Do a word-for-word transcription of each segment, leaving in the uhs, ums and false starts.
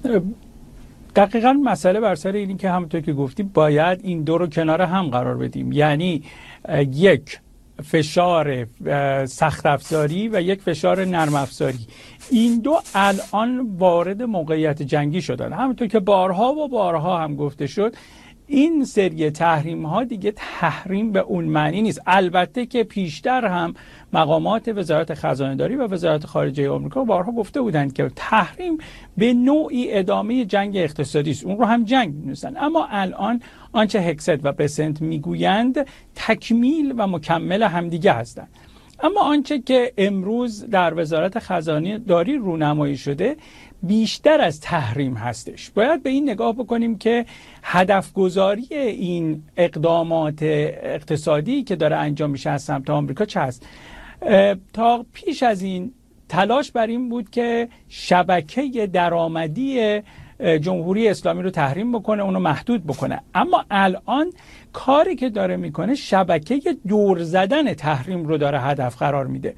دقیقاً مسئله بر سر اینی که همونطور که گفتی باید این دو رو کنار هم قرار بدیم، یعنی یک فشار سخت افزاری و یک فشار نرم افزاری. این دو الان وارد موقعیت جنگی شدن. همونطور که بارها و بارها هم گفته شد، این سری تحریم ها دیگه تحریم به اون معنی نیست. البته که پیشتر هم مقامات وزارت خزانه داری و وزارت خارجه آمریکا بارها گفته بودند که تحریم به نوعی ادامه جنگ اقتصادی است، اون رو هم جنگ می‌دونستن. اما الان آنچه هکست و بسنت میگویند تکمیل و مکمل همدیگه هستند. اما آنچه که امروز در وزارت خزانه داری رونمایی شده بیشتر از تحریم هستش. باید به این نگاه بکنیم که هدف گذاری این اقدامات اقتصادی که داره انجام میشه از سمت آمریکا چه هست؟ تا پیش از این تلاش بر این بود که شبکه درآمدی جمهوری اسلامی رو تحریم بکنه، اونو محدود بکنه. اما الان کاری که داره میکنه شبکه دور زدن تحریم رو داره هدف قرار میده.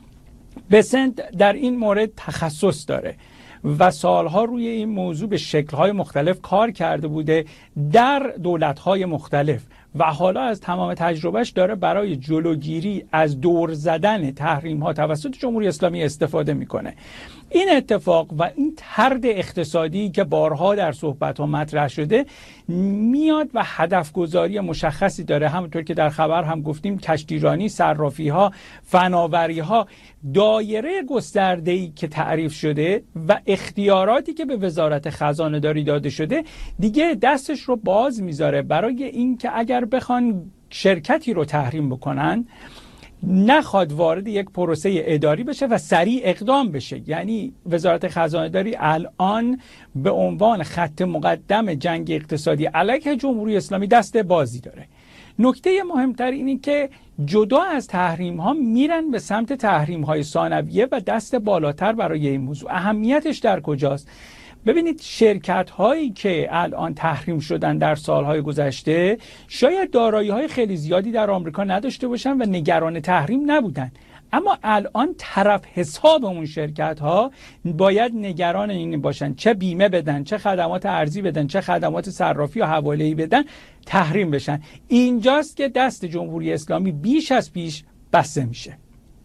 بسنت در این مورد تخصص داره و سالها روی این موضوع به شکل‌های مختلف کار کرده بوده در دولت‌های مختلف و حالا از تمام تجربهش داره برای جلوگیری از دور زدن تحریم‌ها توسط جمهوری اسلامی استفاده میکنه. این اتفاق و این طرد اقتصادی که بارها در صحبت‌ها مطرح شده میاد و هدف گذاری مشخصی داره. همونطور که در خبر هم گفتیم کشتیرانی، صرافی‌ها، فناوری‌ها، دایره گسترده‌ای که تعریف شده و اختیاراتی که به وزارت خزانه داری داده شده دیگه دستش رو باز میذاره برای این که اگر بخوان شرکتی رو تحریم بکنن نخواد وارد یک پروسه اداری بشه و سریع اقدام بشه. یعنی وزارت خزانه داری الان به عنوان خط مقدم جنگ اقتصادی علیه جمهوری اسلامی دست بازی داره. نکته مهمتر اینه که جدا از تحریم ها میرن به سمت تحریم های ثانویه و دست بالاتر برای این موضوع. اهمیتش در کجاست؟ ببینید شرکت هایی که الان تحریم شدن در سالهای گذشته شاید دارایی های خیلی زیادی در آمریکا نداشته باشن و نگران تحریم نبودن، اما الان طرف حساب اون شرکت ها باید نگران این باشن چه بیمه بدن، چه خدمات ارزی بدن، چه خدمات صرافی و حواله‌ای بدن تحریم بشن. اینجاست که دست جمهوری اسلامی بیش از پیش بسته میشه.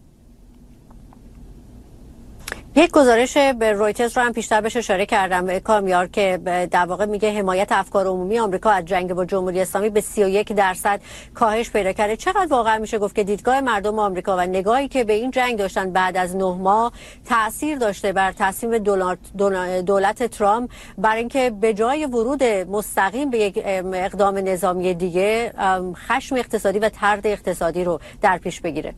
یک گزارش به رویترز رو هم پیشتر بهش اشاره کردم کامیار که در واقع میگه حمایت افکار عمومی آمریکا از جنگ با جمهوری اسلامی به سی و یک درصد کاهش پیدا کرده. چقدر واقعا میشه گفت که دیدگاه مردم آمریکا و نگاهی که به این جنگ داشتن بعد از نه ماه تأثیر داشته بر تصمیم دولت, دولت ترامپ برای اینکه به جای ورود مستقیم به یک اقدام نظامی دیگه خشم اقتصادی و طرد اقتصادی رو در پیش بگیره؟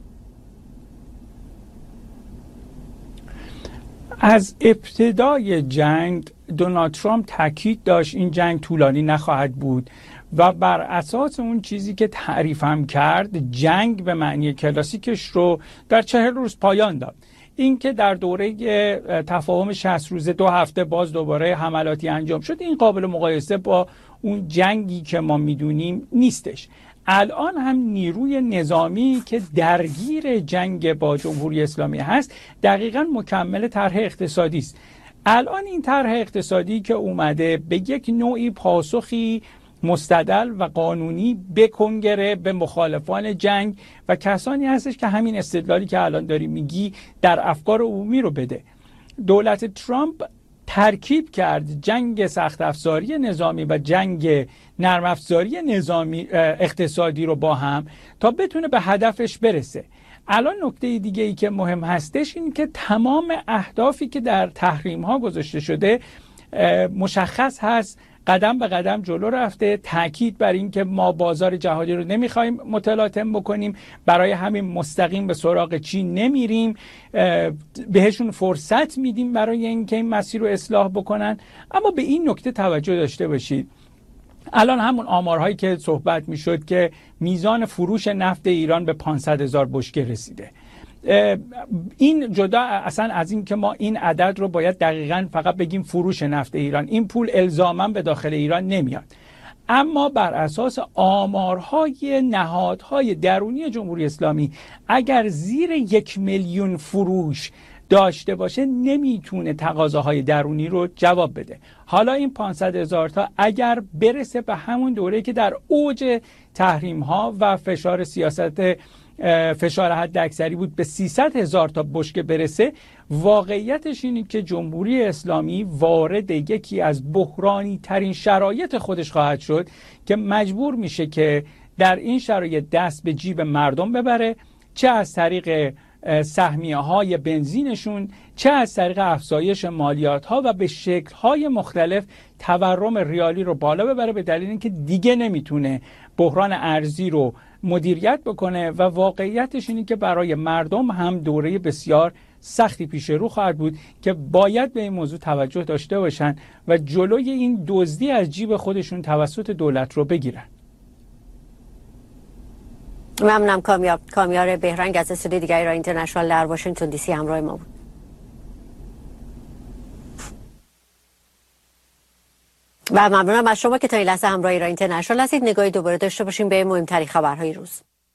از ابتدای جنگ دونالد ترامپ تاکید داشت این جنگ طولانی نخواهد بود و بر اساس اون چیزی که تعریف هم کرد جنگ به معنی کلاسیکش رو در چهل روز پایان داد. این که در دوره تفاهم شصت روزه دو هفته باز دوباره حملاتی انجام شد این قابل مقایسه با اون جنگی که ما میدونیم نیستش. الان هم نیروی نظامی که درگیر جنگ با جمهوری اسلامی هست دقیقاً مکمل طرح اقتصادی است. الان این طرح اقتصادی که اومده به یک نوعی پاسخی مستدل و قانونی به کنگره، به مخالفان جنگ و کسانی هستش که همین استدلالی که الان داری میگی در افکار عمومی رو بده. دولت ترامپ ترکیب کرد جنگ سخت افزاری نظامی و جنگ نرم افزاری نظامی اقتصادی رو با هم تا بتونه به هدفش برسه. الان نکته دیگه ای که مهم هستش این که تمام اهدافی که در تحریم ها گذاشته شده مشخص هست، قدم به قدم جلو رفته. تاکید بر این که ما بازار جهانی رو نمیخوایم متلاطم بکنیم، برای همین مستقیم به سراغ چین نمیریم، بهشون فرصت میدیم برای اینکه این مسیر رو اصلاح بکنن. اما به این نکته توجه داشته باشید، الان همون آمارهایی که صحبت میشد که میزان فروش نفت ایران به پانصد هزار بشکه رسیده، این جدا اصلا از این که ما این عدد رو باید دقیقاً فقط بگیم فروش نفت ایران، این پول الزاماً به داخل ایران نمیاد، اما بر اساس آمارهای نهادهای درونی جمهوری اسلامی اگر زیر یک میلیون فروش داشته باشه نمیتونه تقاضاهای درونی رو جواب بده. حالا این پانصد هزار تا اگر برسه به همون دوره که در اوج تحریم ها و فشار سیاست فشار حد اکثری بود به سیصد هزار تا بشکه برسه، واقعیتش اینه که جمهوری اسلامی وارد یکی از بحرانی ترین شرایط خودش خواهد شد که مجبور میشه که در این شرایط دست به جیب مردم ببره، چه از طریق سهمیه های بنزینشون، چه از طریق افزایش مالیات ها و به شکل های مختلف تورم ریالی رو بالا ببره، به دلیل اینکه دیگه نمیتونه بحران ارزی رو مدیریت بکنه و واقعیتش اینه که برای مردم هم دوره بسیار سختی پیش رو خواهد بود که باید به این موضوع توجه داشته باشن و جلوی این دزدی از جیب خودشون توسط دولت رو بگیرن. ممنونم. کامیار کامیار بهرنگ از استودیو دیگه ایران اینترنشنال در واشنگتن دی سی همراه ما بود. و ممنونم از شما که تا این لحظه همراه ایران اینترنشنال هستید. نگاهی دوباره داشته باشیم به مهمترین خبرهای روز.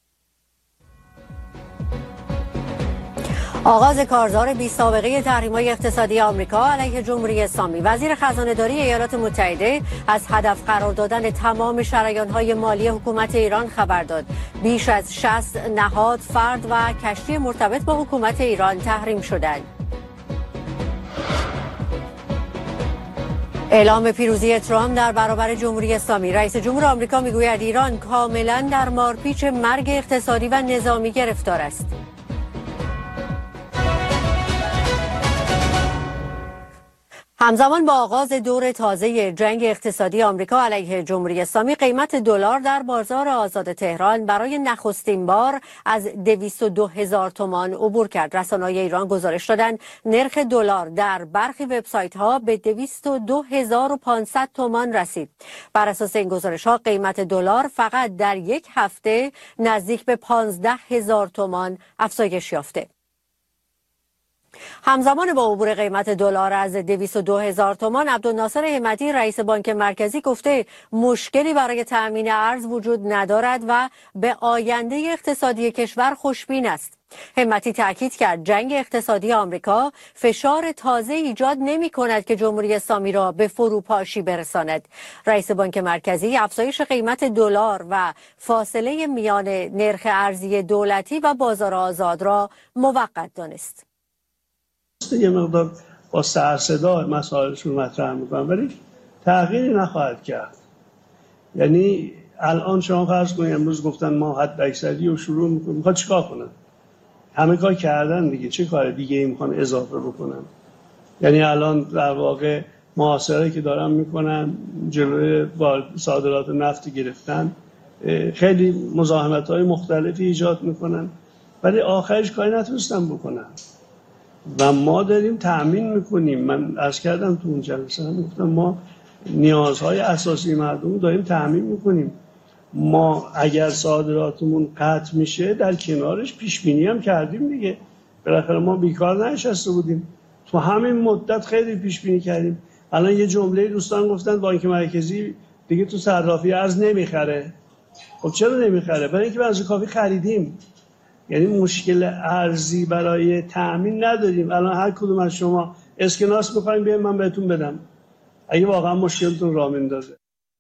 آغاز کارزار بی سابقه تحریم‌های اقتصادی آمریکا علیه جمهوری اسلامی. وزیر خزانه‌داری ایالات متحده از هدف قرار دادن تمام شریان‌های مالی حکومت ایران خبر داد. بیش از شصت نهاد، فرد و کشتی مرتبط با حکومت ایران تحریم شدند. اعلام پیروزی ترامپ در برابر جمهوری اسلامی. رئیس جمهور آمریکا میگوید ایران کاملا در مارپیچ مرگ اقتصادی و نظامی گرفتار است. همزمان با آغاز دور تازه جنگ اقتصادی آمریکا علیه جمهوری اسلامی، قیمت دلار در بازار آزاد تهران برای نخستین بار از دویست و دو هزار تومان عبور کرد. رسانه‌های ایران گزارش دادند نرخ دلار در برخی وبسایت‌ها به دویست و دو هزار و پانصد تومان رسید. بر اساس این گزارش‌ها قیمت دلار فقط در یک هفته نزدیک به پانزده هزار تومان افزایش یافته. همزمان با عبور قیمت دلار از دویست و دو هزار تومان، عبدالناصر همتی رئیس بانک مرکزی گفته مشکلی برای تأمین ارز وجود ندارد و به آینده اقتصادی کشور خوشبین است. همتی تاکید کرد جنگ اقتصادی آمریکا فشار تازه ایجاد نمی کند که جمهوری اسلامی را به فروپاشی برساند. رئیس بانک مرکزی افزایش قیمت دلار و فاصله میان نرخ ارزی دولتی و بازار آزاد را موقت دانست. یه مقدار با سر صدا مسائلشون مطرح میکنن ولی تغییری نخواهد کرد. یعنی الان شما فرض کنید امروز گفتن ما حد اکثری رو شروع میکنیم، میخواد چیکار کنن؟ همه کار کردن دیگه، چه کار دیگه ای میخوان اضافه بکنن؟ یعنی الان در واقع محاصره که دارن میکنن جلوی صادرات نفت گرفتن، خیلی مزاحمت‌های مختلفی ایجاد میکنن ولی آخرش کاری نتونستن بکنن و ما داریم تأمین میکنیم. من عرض کردم تو اون جلسه هم گفتم ما نیازهای اساسی مردم داریم تأمین میکنیم. ما اگر صادراتمون قطع میشه در کنارش پیش بینی هم کردیم دیگه، بالاخره ما بیکار ننشسته بودیم، تو همین مدت خیلی پیش بینی کردیم. الان یه جمله دوستان گفتن بانک مرکزی دیگه تو صرافی ارز نمیخره. خب چرا نمیخره؟ برای اینکه بعضی کافی خریدیم. یعنی مشکل ارزی برای تأمین نداریم. الان هر کدوم از شما اسکناس بخواید بیاین من بهتون بدم اگه واقعا مشکلتون راه میندازه.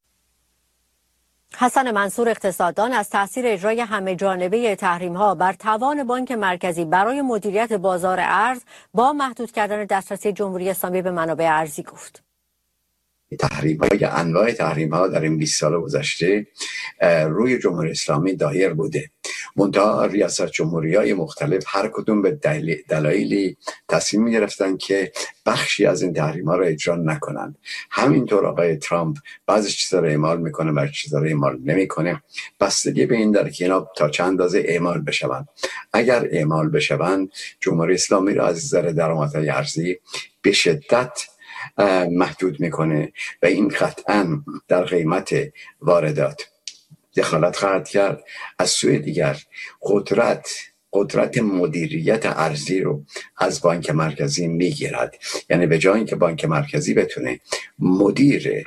حسن منصور اقتصاددان از تاثیر اجرای همه جانبه تحریم‌ها بر توان بانک مرکزی برای مدیریت بازار ارز با محدود کردن دسترسی جمهوری اسلامی به منابع ارزی گفت. تحریم های انواع تحریم ها در این بیست سال گذشته روی جمهوری اسلامی دایر بوده. منتها ریاست جمهوری های مختلف هر کدوم به دلایلی تصمیم می گرفتن که بخشی از این تحریم ها را اجرا نکنند. همینطور آقای ترامپ بعضی چیزا را اعمال میکنه و چیزا را اعمال نمیکنه. بستگی به این داره که اینا تا چند اندازه اعمال بشوند. اگر اعمال بشوند جمهوری اسلامی را از نظر درآمدهای ارزی به شدت محدود میکنه و این قطعا در قیمت واردات دخالت خواهد کرد. از سوی دیگر قدرت قدرت مدیریت ارزی رو از بانک مرکزی میگیرد. یعنی به جای اینکه بانک مرکزی بتونه مدیر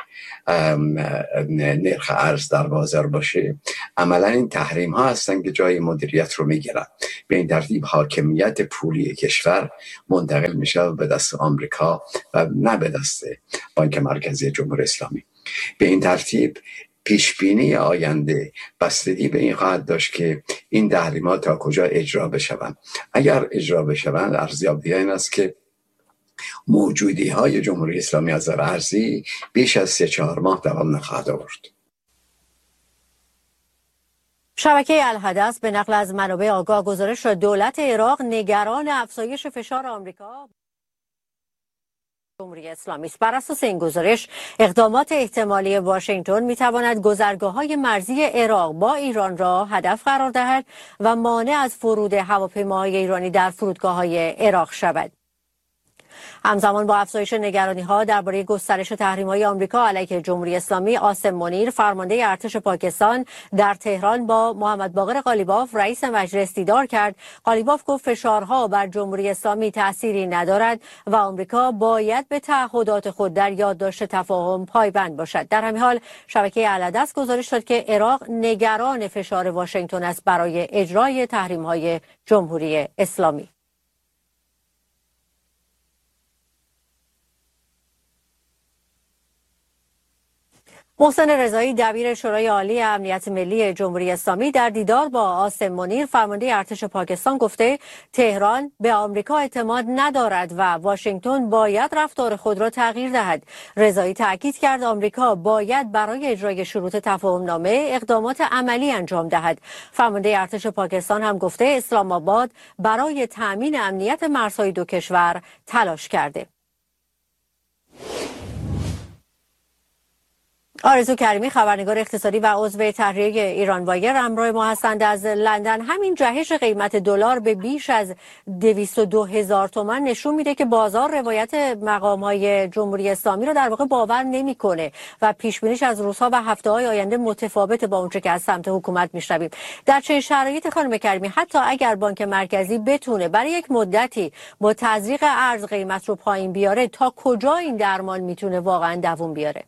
نرخ ارز در بازار باشه، عملا این تحریم ها هستن که جای مدیریت رو میگیرن. به این ترتیب حاکمیت پولی کشور منتقل میشه به دست آمریکا و نه به دست بانک مرکزی جمهوری اسلامی. به این ترتیب پیشبینی آینده بستگی به این خواهد داشت که این تحریمات تا کجا اجرا بشوند. اگر اجرا بشوند، ارزیابی این است که موجودی های جمهوری اسلامی از نظر ارزی بیش از سه چهار ماه دوام نخواهد آورد. شبکه الحدث به نقل از منابع آگاه گزارش داد دولت عراق نگران افزایش فشار آمریکا جمهوری اسلامی است. بر اساس این گزارش اقدامات احتمالی واشنگتن میتواند گذرگاه‌های مرزی عراق با ایران را هدف قرار دهد و مانع از فرود هواپیماهای ایرانی در فرودگاه‌های عراق شود. همزمان با افزایش نگرانی‌ها درباره گسترش تحریم‌های آمریکا علیه جمهوری اسلامی، عاصم منیر فرمانده ارتش پاکستان در تهران با محمد باقر قالیباف رئیس مجلس دیدار کرد. قالیباف گفت فشارها بر جمهوری اسلامی تأثیری ندارد و آمریکا باید به تعهدات خود در یادداشت تفاهم پایبند باشد. در همین حال شبکه الحدث گزارش داد که عراق نگران فشار واشنگتن است برای اجرای تحریم‌های جمهوری اسلامی. محسن رضایی دبیر شورای عالی امنیت ملی جمهوری اسلامی در دیدار با عاصم منیر فرمانده ارتش پاکستان گفته تهران به آمریکا اعتماد ندارد و واشنگتن باید رفتار خود را تغییر دهد. رضایی تاکید کرد آمریکا باید برای اجرای شروط تفاهم نامه اقدامات عملی انجام دهد. فرمانده ارتش پاکستان هم گفته اسلام آباد برای تأمین امنیت مرزهای دو کشور تلاش کرده. آرزو کریمی خبرنگار اقتصادی و عضو تحریریه ایران وایر همراه ما هستند از لندن. همین جهش قیمت دلار به بیش از دویست و دو هزار تومان نشون میده که بازار روایت مقام‌های جمهوری اسلامی رو در واقع باور نمی‌کنه و پیش بینیش از روزها و هفته‌های آینده متفاوت با اونچه که از سمت حکومت میشنویم. در چه شرایطی خانم کریمی حتی اگر بانک مرکزی بتونه برای یک مدتی با تزریق ارز قیمت رو پایین بیاره، تا کجا این درمان میتونه واقعا دووم بیاره؟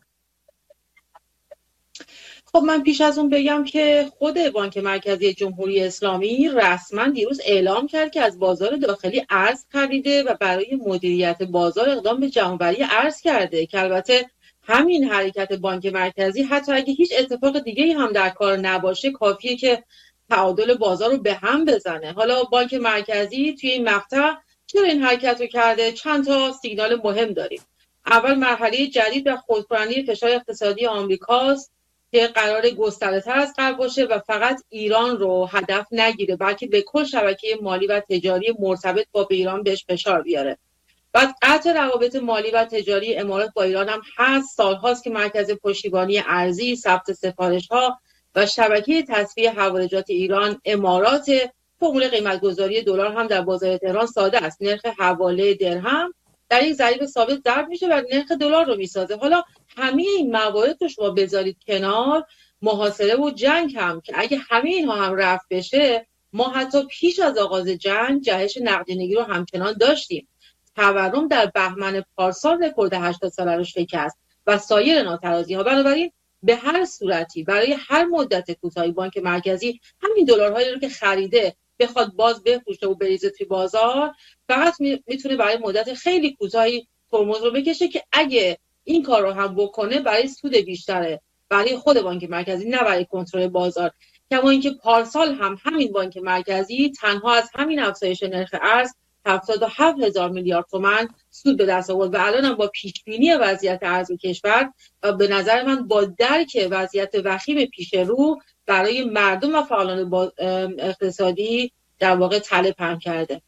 خب من پیش از اون بگم که خود بانک مرکزی جمهوری اسلامی رسما دیروز اعلام کرد که از بازار داخلی ارز خریده و برای مدیریت بازار اقدام به جمع‌آوری ارز کرده که البته همین حرکت بانک مرکزی حتی اگه هیچ اتفاق دیگه‌ای هم در کار نباشه کافیه که تعادل بازار رو به هم بزنه. حالا بانک مرکزی توی این مقطع چرا این حرکت رو کرده؟ چند تا سیگنال مهم داریم. اول مرحله جدید و خودپرانی فشار اقتصادی آمریکاست که قرار گسترده‌تر از قبل باشه و فقط ایران رو هدف نگیره بلکه به کل شبکه مالی و تجاری مرتبط با ایران بهش فشار بیاره. بعد قطع روابط مالی و تجاری امارات با ایران هم هست. سالهاست که مرکز پشتیبانی ارزی، ثبت سفارش‌ها و شبکه تصفیه حوالجات ایران امارات. فرمول قیمت‌گذاری دلار هم در بازار تهران ساده است. نرخ حواله درهم در یک ضریب ثابت ضرب میشه و نرخ دلار رو میسازه. حالا همه این موارد رو شما بذارید کنار، محاصره و جنگ هم که اگه همه اینها هم رفع بشه، ما حتی پیش از آغاز جنگ جهش نقدینگی رو همچنان داشتیم. تورم در بهمن پارسال رکورد هشتاد ساله رو شکست و سایر ناترازی ها. بنابراین به هر صورتی برای هر مدت کوتاهی بانک مرکزی همین دلارهایی رو که خریده بخواد باز بفروشه و بریزه توی بازار، فقط میتونه برای مدت خیلی کوتاهی ترمز رو بکشه که اگه این کار رو هم بکنه برای سود بیشتره برای خود بانک مرکزی نه برای کنترل بازار. کما اینکه پارسال هم همین بانک مرکزی تنها از همین افزایش نرخ ارز هفتاد و هفت هزار میلیارد تومان سود به دست آورد و الان هم با پیش بینی وضعیت ارز کشور و به نظر من با درک وضعیت وخیم پیش رو برای مردم و فعالان اقتصادی در واقع طلب هم کرده.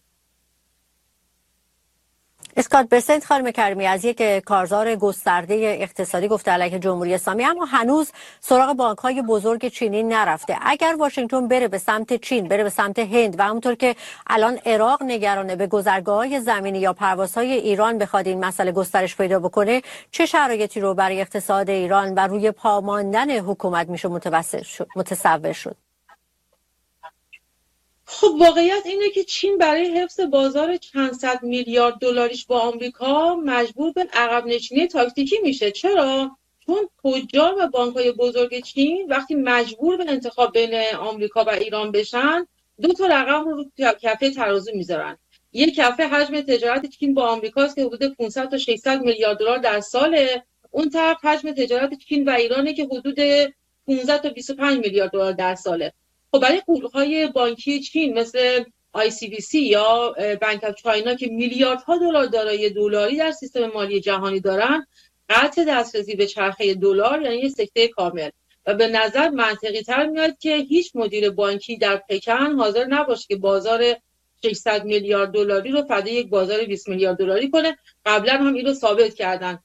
اسکات برسنت خانم کریمی از یک کارزار گسترده اقتصادی گفته علیه جمهوری اسلامی، اما هنوز سراغ بانک‌های بزرگ چینی نرفته. اگر واشنگتن بره به سمت چین، بره به سمت هند و همونطور که الان عراق نگرانه به گذرگاه‌های زمینی یا پروازهای ایران بخواد این مسئله گسترش پیدا بکنه، چه شرایطی رو برای اقتصاد ایران و روی پا ماندن حکومت میشه متصور شد؟ خب واقعیت اینه که چین برای حفظ بازار چند صد میلیارد دلاریش با آمریکا مجبور به عقب نشینی تاکتیکی میشه. چرا؟ چون تجار و بانک‌های بزرگ چین وقتی مجبور به انتخاب بین آمریکا و ایران بشن، دو تا رقم رو کفه ترازو میذارن. یک کفه حجم تجارت چین با آمریکاست که حدود پانصد تا ششصد میلیارد دلار در ساله، اون طرف حجم تجارت چین و ایرانه که حدود پانزده تا بیست و پنج میلیارد دلار در ساله. خب برای قول‌های بانکی چین مثل آی سی بی سی یا بانک اف چاینا که میلیاردها دلار دارایی دلاری در سیستم مالی جهانی دارن، قطع دسترسی به چرخه دلار یعنی یک سکته کامل و به نظر منطقی تر میاد که هیچ مدیر بانکی در پکن حاضر نباشه که بازار ششصد میلیارد دلاری رو فدای یک بازار بیست میلیارد دلاری کنه. قبلا هم این رو ثابت کردن.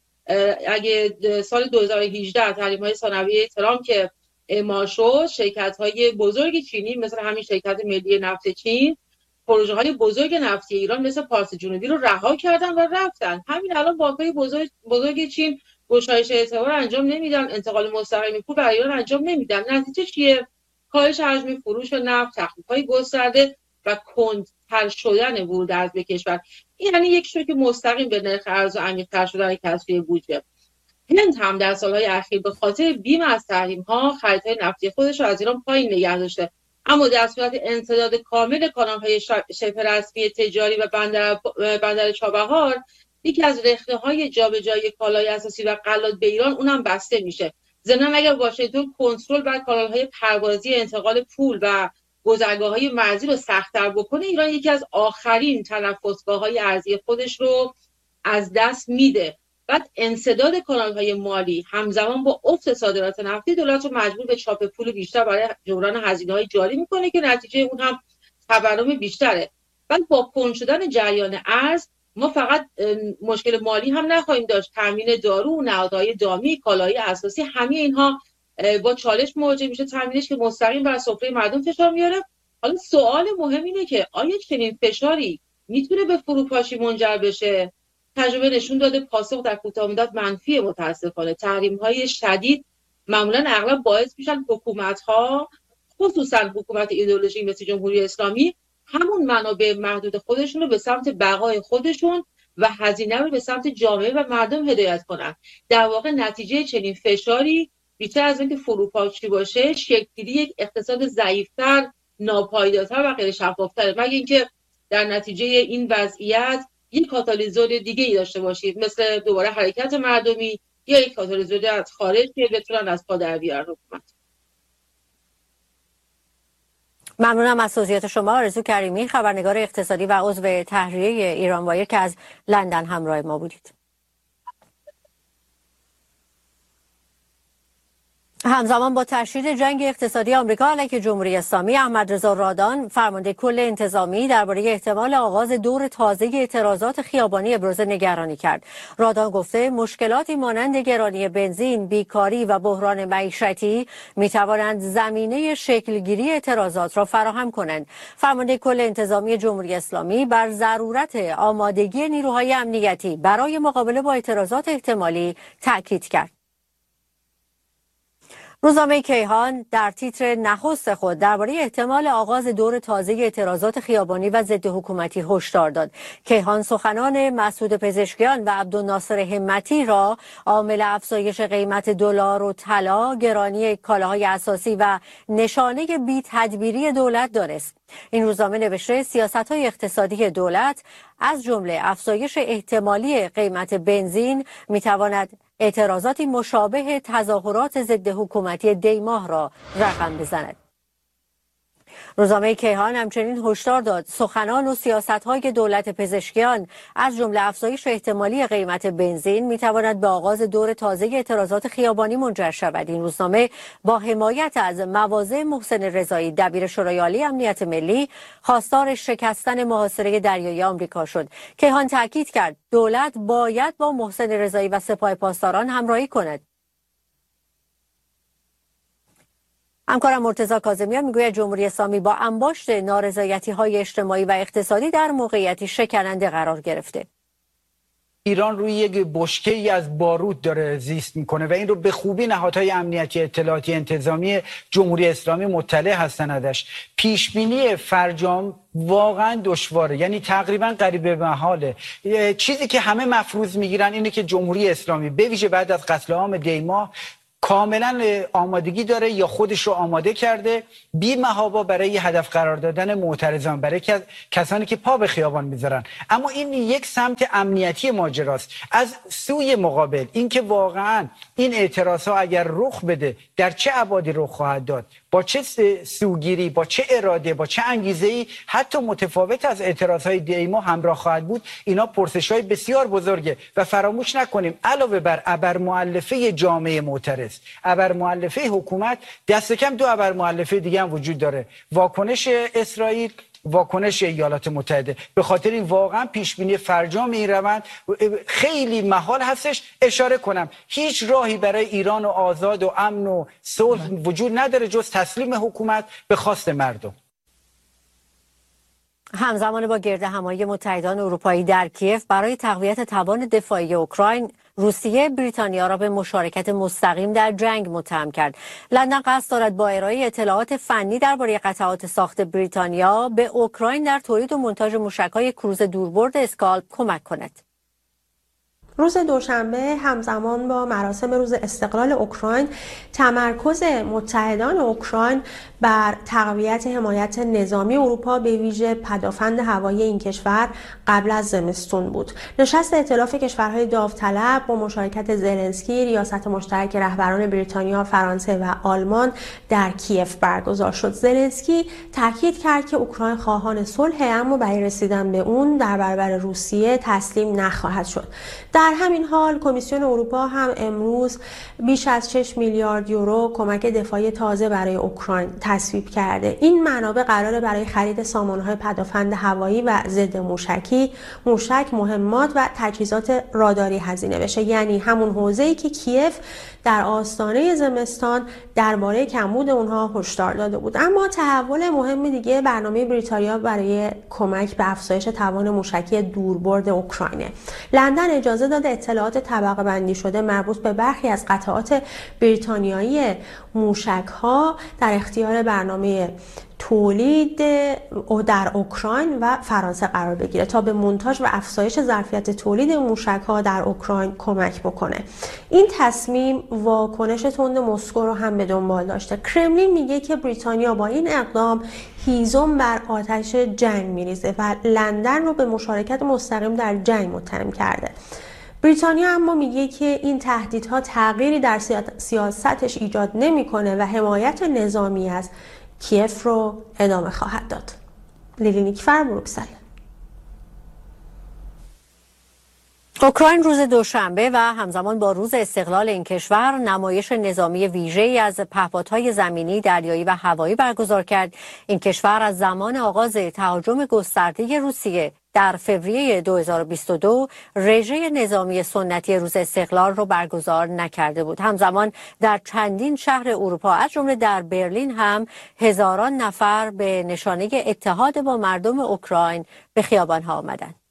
اگه سال دو هزار و هجده تحریم‌های ثانویه ترامپ که اعمال شد، شرکت‌های بزرگ چینی مثل همین شرکت ملی نفت چین پروژه‌های بزرگ نفتی ایران مثل پارس جنوبی رو رها کردن و رفتن. همین الان بانک‌های بزرگ بزرگ چین گشایش اعتبار انجام نمیدن، انتقال مستقیم پول به ایران انجام نمیدن. نتیجه چیه؟ کاهش حجم فروش نفت، تخفیف‌های گسترده و کندتر شدن ورود ارز به کشور. این یعنی یک شوک مستقیم به نرخ ارز و عمیق‌تر شدن کسری بودجه. هند هم در سالهای اخیر به خاطر بیم از تحریم‌ها خریدهای نفتی خودش رو از ایران پایین نگه داشته، اما در صورت انسداد کامل کانال‌های شبه رسمی تجاری و بندر بندر چابهار، یکی از رخته‌های جابجایی کالای اساسی و غلات به ایران اونم بسته میشه. ضمن اگر واشنگتن کنترل بر کانال‌های پروازی انتقال پول و گذرگاه‌های مرزی رو سخت‌تر بکنه، ایران یکی از آخرین تنفسگاه‌های ارزی خودش رو از دست میده. بعد انسداد کانال‌های مالی همزمان با افت صادرات نفتی دولت رو مجبور به چاپ پول بیشتر برای جبران هزینه‌های جاری میکنه که نتیجه اون هم تورم بیشتره. بعد با کند شدن جریان ارز ما فقط مشکل مالی هم نخواهیم داشت، تامین دارو، نهادهای دامی، کالاهای اساسی، همه اینها با چالش مواجه میشه تامینش که مستقیم بر سفره مردم فشار میاره. حالا سوال مهم اینه که آیا چنین فشاری میتونه به فروپاشی منجر بشه؟ تجربه نشون داده پاسخ در کوتاه مدت منفی. متاسفانه تحریم‌های شدید معمولا اغلب باعث میشن حکومت‌ها، خصوصا حکومت ایدئولوژیک مثل جمهوری اسلامی، همون منابع محدود خودشون رو به سمت بقای خودشون و هزینه رو به سمت جامعه و مردم هدایت کنن. در واقع نتیجه چنین فشاری بیشتر از اینکه فروپاشی باشه، شکل‌گیری یک اقتصاد ضعیف‌تر، ناپایدارتر و غیر شفاف‌تر، مگه اینکه در نتیجه این وضعیت یک کاتالیزور دیگه ای داشته باشید مثل دوباره حرکت مردمی یا یک کاتالیزور از خارج که بتونن از پا در بیارن حکومت. ممنونم از توضیحات شما. آرزو کریمی، خبرنگار اقتصادی و عضو تحریریه ایران وایر که از لندن همراه ما بودید. همزمان با تشدید جنگ اقتصادی آمریکا علیه جمهوری اسلامی، احمد رضا رادان، فرمانده کل انتظامی، درباره احتمال آغاز دور تازه اعتراضات خیابانی ابراز نگرانی کرد. رادان گفته مشکلاتی مانند گرانی بنزین، بیکاری و بحران معیشتی میتوانند زمینه شکلگیری اعتراضات را فراهم کنند. فرمانده کل انتظامی جمهوری اسلامی بر ضرورت آمادگی نیروهای امنیتی برای مقابله با اعتراضات احتمالی تاکید کرد. روزنامه کیهان در تیتر نخست خود درباره احتمال آغاز دور تازه اعتراضات خیابانی و ضد حکومتی هشدار داد. کیهان سخنان مسعود پزشکیان و عبدالناصر همتی را عامل افزایش قیمت دلار و طلا، گرانی کالاهای اساسی و نشانه بی تدبیری دولت دانست. این روزنامه نوشته سیاست‌های اقتصادی دولت از جمله افزایش احتمالی قیمت بنزین می‌تواند اعتراضاتی مشابه تظاهرات ضد حکومتی دیماه را رقم بزند. روزنامه کیهان همچنین هشدار داد سخنان و سیاست‌های دولت پزشکیان از جمله افزایش احتمالی قیمت بنزین می‌تواند به آغاز دور تازه اعتراضات خیابانی منجر شود. این روزنامه با حمایت از مواضع محسن رضایی، دبیر شورای عالی امنیت ملی، خواستار شکستن محاصره دریایی آمریکا شد. کیهان تاکید کرد دولت باید با محسن رضایی و سپاه پاسداران همراهی کند. همکارم مرتضی کاظمیان میگوید جمهوری اسلامی با انباشت نارضایتی‌های اجتماعی و اقتصادی در موقعیتی شکننده قرار گرفته. ایران روی یک بشکه‌ای از بارود داره زیست میکنه و این رو به خوبی نهادهای امنیتی اطلاعاتی انتظامی جمهوری اسلامی مطلع هستن ازش. پیش بینی فرجام واقعا دشواره، یعنی تقریبا قریب به محاله. چیزی که همه مفروض میگیرن اینه که جمهوری اسلامی به ویژه بعد از قتل عام دیما کاملا آمادگی داره یا خودش رو آماده کرده بی محابا برای هدف قرار دادن معترضان، برای کسانی که پا به خیابان میذارن. اما این یک سمت امنیتی ماجراست. از سوی مقابل اینکه واقعا این اعتراض ها اگر رخ بده در چه ابعادی رخ خواهد داد، با چه سوگیری، با چه اراده، با چه انگیزه‌ای، حتی متفاوت از اعتراضهای دیما همراه خواهد بود، اینا پرسش‌های بسیار بزرگه. و فراموش نکنیم علاوه بر ابرمؤلفه جامعه معترض، ابرمؤلفه حکومت، دست کم دو ابرمؤلفه دیگه هم وجود داره: واکنش اسرائیل، واکنش ایالات متحده. به خاطر این واقعا پیش بینی فرجام این روند خیلی محال هستش. اشاره کنم هیچ راهی برای ایران و آزاد و امن و صلح وجود نداره جز تسلیم حکومت به خواست مردم. همزمان با گرد همایی متحدان اروپایی در کیف برای تقویت توان دفاعی اوکراین، روسیه بریتانیا را به مشارکت مستقیم در جنگ متهم کرد. لندن قصد دارد با ارائه اطلاعات فنی درباره قطعات ساخت بریتانیا به اوکراین در تولید و مونتاژ موشک‌های کروز دوربرد اسکالپ کمک کند. روز دوشنبه همزمان با مراسم روز استقلال اوکراین، تمرکز متحدان اوکراین بر تقویت حمایت نظامی اروپا به ویژه پدافند هوایی این کشور قبل از زمستون بود. نشست ائتلاف کشورهای داوطلب با مشارکت زلنسکی، ریاست مشترک رهبران بریتانیا، فرانسه و آلمان در کیف برگزار شد. زلنسکی تاکید کرد که اوکراین خواهان صلح، اما برای رسیدن به اون در برابر روسیه تسلیم نخواهد شد. در همین حال کمیسیون اروپا هم امروز بیش از شش میلیارد یورو کمک دفاعی تازه برای اوکراین تصویب کرده. این منابع قراره برای خرید سامانه‌های پدافند هوایی و ضد موشکی، موشک، مهمات و تجهیزات راداری هزینه بشه، یعنی همون حوزه‌ای که کیف در آستانه زمستان درباره کمبود اونها هشدار داده بود. اما تحول مهم دیگه برنامه بریتانیا برای کمک به افزایش توان موشکی دوربرد اوکراینه. لندن اجازه داده اطلاعات طبقه بندی شده مربوط به برخی از قطعات بریتانیایی موشک‌ها در اختیار برنامه تولید در اوکراین و فرانسه قرار بگیره تا به مونتاژ و افزایش ظرفیت تولید موشک‌ها در اوکراین کمک بکنه. این تصمیم واکنش تند مسکو رو هم به دنبال داشته. کرملین میگه که بریتانیا با این اقدام هیزم بر آتش جنگ میریزه و لندن رو به مشارکت مستقیم در جنگ متهم کرده. بریتانیا اما میگه که این تهدیدها تغییری در سیاستش ایجاد نمیکنه و حمایت نظامی از کیف رو ادامه خواهد داد. لیلی نیکفر، بروکسل. اوکراین روز دوشنبه و همزمان با روز استقلال این کشور نمایش نظامی ویژه‌ای از پهپادهای زمینی، دریایی و هوایی برگزار کرد. این کشور از زمان آغاز تهاجم گسترده روسیه در فوریه دو هزار و بیست و دو رژه نظامی سنتی روز استقلال رو برگزار نکرده بود. همزمان در چندین شهر اروپا از جمله در برلین هم هزاران نفر به نشانه اتحاد با مردم اوکراین به خیابان‌ها آمدند.